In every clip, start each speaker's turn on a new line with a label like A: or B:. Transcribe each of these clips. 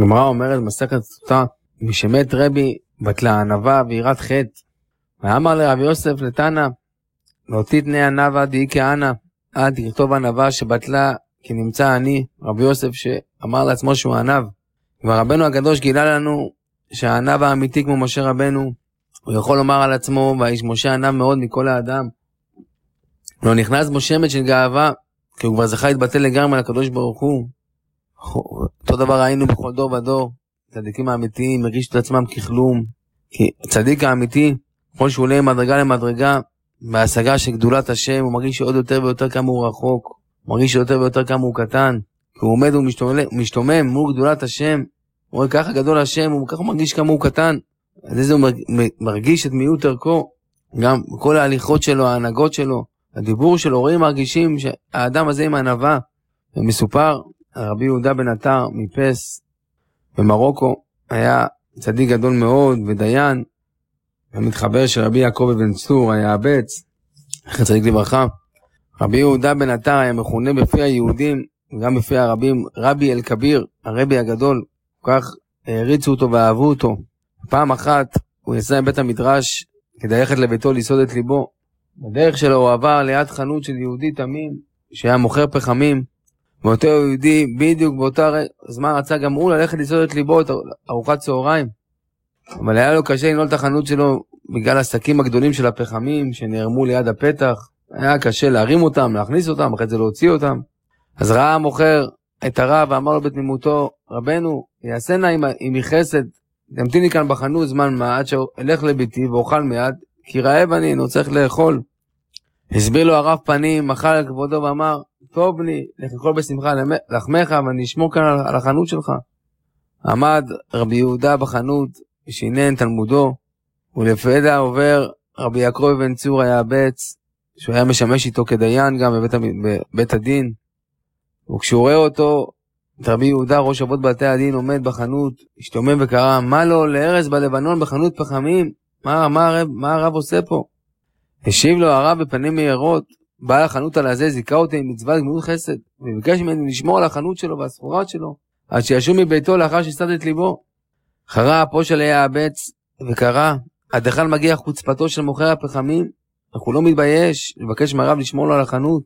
A: גמרא אומרת מסכת סוטה, משמת רבי בטלה ענווה ויראת חטא. ואמר לרבי יוסף לתנא, לא תתנה ענווה דהי כענא, אל תכתוב ענווה שבטלה כי נמצא אני. רבי יוסף שאמר לעצמו שהוא ענב. ורבנו הקדוש גילה לנו שהענב האמיתי כמו משה רבנו, הוא יכול לומר על עצמו, והאיש משה ענב מאוד מכל האדם. לא נכנס בו שמץ של גאווה, כי הוא כבר זכה להתבטל לגמרי לקדוש ברוך הוא. אותו דבר ראינו בכל דור ודור. צדיקים האמיתיים הרגישו את עצמם ככלום. כי הצדיק האמיתי, כל שהוא עולה מדרגה למדרגה, בהשגה של גדולת השם, הוא מרגיש עוד יותר ויותר כמה הוא רחוק. הוא מרגיש יותר ויותר כמה הוא קטן. כי הוא עומד ומשתומם מול גדולת השם. הוא רואה ככה גדול השם, וככה הוא מרגיש כמה הוא קטן. אז איזה הוא מרגיש את מיעוט ערכו. גם כל ההליכות שלו, ההנהגות שלו, הדיבור שלו, רואים מרגישים שהאדם הזה עם הענווה. ומסופר, רבי יהודה בן עטר מפס במרוקו, היה צדיק גדול מאוד ודיין, המתחבר של רבי יעקב בן צור היה הבץ, אחרי צדיק לברכה. רבי יהודה בן עטר היה מכונה בפי היהודים, וגם בפי הרבים, רבי אל כביר, הרבי הגדול, כך העריצו אותו ואהבו אותו. פעם אחת הוא יצא מבית המדרש כדי ללכת לביתו לסעוד את ליבו. בדרך שלו הוא עבר ליד חנות של יהודי תמים שהיה מוכר פחמים, ואותו יהודי בדיוק באותה זמן רצה גם הוא ללכת לסעוד את ליבו את ארוחת צהריים, אבל היה לו קשה לנעול את החנות שלו בגלל השקים הגדולים של הפחמים שנערמו ליד הפתח. היה קשה להרים אותם, להכניס אותם, אחרי זה להוציא אותם. אז ראה המוכר את הרב ואמר לו בתמימותו, רבנו, יעשנה עמי חסד, תמתיני כאן בחנות זמן מה עד שאלך לביתי ואוכל מיד, כי רעב אני צריך לאכול. הסביר לו הרב פנים, מחל על כבודו ואמר, טוב בני, לך לאכול בשמחה לחמך ואני אשמור כאן על החנות שלך. עמד רבי יהודה בחנות ושינן תלמודו, ולפדע עובר רבי יעקב בן צור היה הבץ, שהוא היה משמש איתו כדיין גם בבית הדין. וכשהוא רואה אותו, את רבי יהודה ראש אבות בתי הדין עומד בחנות, השתומם וקרא, מה לו לארז בלבנון בחנות פחמים? מה הרב עושה פה? השיב לו הרב בפנים מהירות, בעל החנות על הזה זיכה אותי עם מצוות גמילות חסד, וביקש ממני לשמור על החנות שלו והסחורות שלו, עד שישוב מביתו לאחר שסעד את ליבו. חרה הפושע היה הבץ וקרא, עד היכן מגיע חוצפתו של מוכר הפחמים, אך הוא לא מתבייש לבקש מהרב לשמור לו על החנות.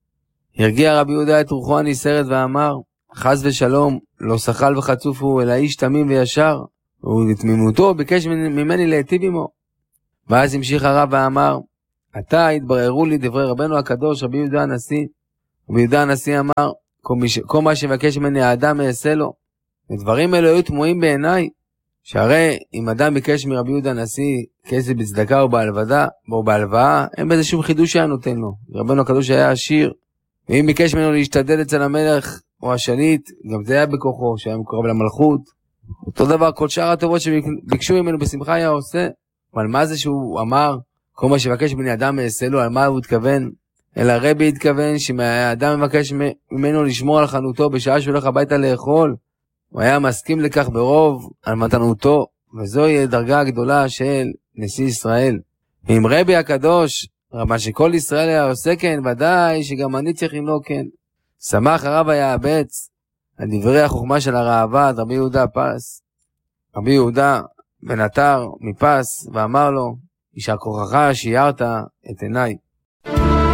A: הרגיע רבי יהודה את רוחו הנסערת ואמר, חס ושלום, לא שחל וחצוף הוא, אלא איש תמים וישר, ובתמימותו ביקש ממני להיטיב עמו. ואז המשיך הרב ואמר, עתה התבררו לי דברי רבנו הקדוש רבי יהודה הנשיא. רבי יהודה הנשיא אמר, כל מה שבקש ממני האדם אעשה לו. ודברים אלו היו תמוהים בעיניי, שהרי אם אדם ביקש מרבי יהודה הנשיא כסף בצדקה או בהלוואה, אין בזה שום חידוש שהיה נותן לו. רבנו הקדוש היה עשיר, ואם ביקש ממנו להשתדל אצל המלך או השליט, גם זה היה בכוחו, שהיה מקורב למלכות. אותו דבר, כל שאר הטובות שביקשו ממנו בשמחה היה עושה. אבל מה זה שהוא אמר, כל מה שבקש ממני אדם אעשה לו, על מה הוא התכוון? אלא רבי התכוון שהאדם מבקש ממנו לשמור על חנותו בשעה שהוא הולך הביתה לאכול. הוא היה מסכים לכך ברוב על מתנותו, וזוהי הדרגה הגדולה של נשיא ישראל. ואם רבי הקדוש, רמה שכל ישראל היה עושה כן, ודאי שגם אני צריך לנהוג כן. שמח הרב היה הבץ, על דברי החוכמה של הראב"ד, רבי יהודה פס. רבי יהודה בן עטר מפס, ואמר לו, יישר כוחך שיערת את עיניי.